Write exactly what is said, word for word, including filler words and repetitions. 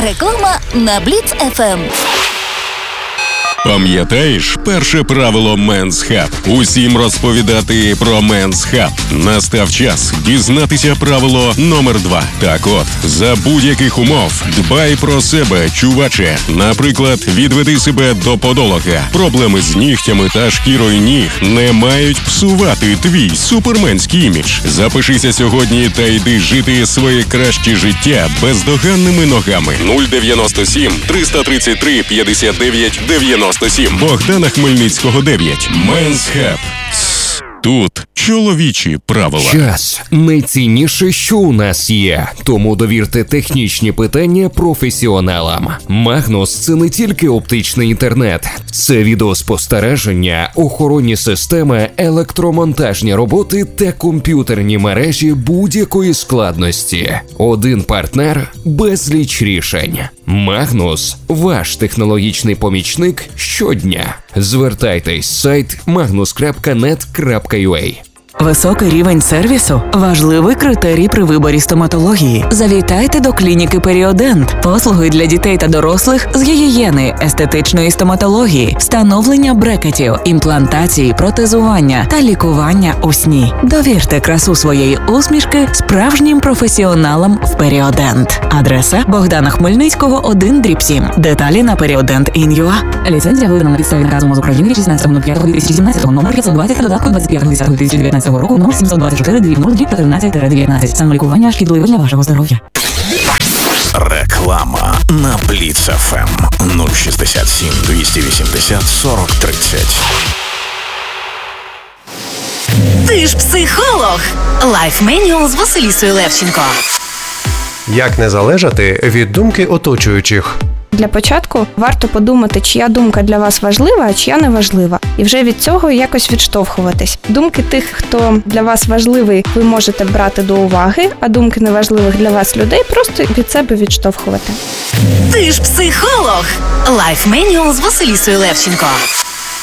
Реклама на Бліц еф ем. Пам'ятаєш перше правило Men's Hub? Усім розповідати про Men's Hub. Настав час дізнатися правило номер два. Так от, за будь-яких умов дбай про себе, чуваче. Наприклад, відведи себе до подолога. Проблеми з нігтями та шкірою ніг не мають псувати твій суперменський імідж. Запишися сьогодні та йди жити своє краще життя бездоганними ногами. нуль дев'яносто сім триста тридцять три п'ятдесят дев'ять дев'яносто сім. Богдана Хмельницького, дев'ять. Men's Hub. Тут чоловічі правила. Час – найцінніше, що у нас є. Тому довірте технічні питання професіоналам. Магнус – це не тільки оптичний інтернет. Це відеоспостереження, охоронні системи, електромонтажні роботи та комп'ютерні мережі будь-якої складності. Один партнер – безліч рішень. Магнус – ваш технологічний помічник щодня. Звертайтесь, сайт magnus крапка нет крапка ю а. Високий рівень сервісу – важливий критерій при виборі стоматології. Завітайте до клініки Періодент. Послуги для дітей та дорослих з гігієни, естетичної стоматології, встановлення брекетів, імплантації, протезування та лікування у сні. Довірте красу своєї усмішки справжнім професіоналам в Періодент. Адреса Богдана Хмельницького, один дріб сім. Деталі на періодент точка ін ю а. Ліцензія видана на підставі наказу МОЗ України шістнадцятого п'ятого дві тисячі сімнадцятого, номер п'ятсот двадцять, додатку двадцять п'ятого десятого дві тисячі дев'ятнадцятого року, номер сімсот двадцять чотири дев'яносто чотирнадцять дев'ятнадцять. Самолікування шкідливе для вашого здоров'я. Реклама на Бліц еф ем. нуль шістдесят сім двісті вісімдесят сорок тридцять. Ти ж психолог. Лайф меню з Василісою Левченко. Як не залежати від думки оточуючих? Для початку варто подумати, чия думка для вас важлива, а чия не важлива. І вже від цього якось відштовхуватись. Думки тих, хто для вас важливий, ви можете брати до уваги, а думки неважливих для вас людей просто від себе відштовхувати. Ти ж психолог. Лайф меню з Василісою Левченко.